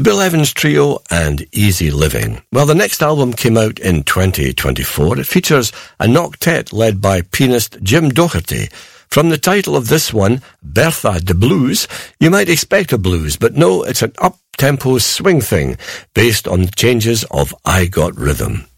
The Bill Evans Trio and Easy Living. Well, the next album came out in 2024. It features a octet led by pianist Jim Doherty. From the title of this one, Bertha de Blues, you might expect a blues, but no, it's an up-tempo swing thing based on the changes of I Got Rhythm.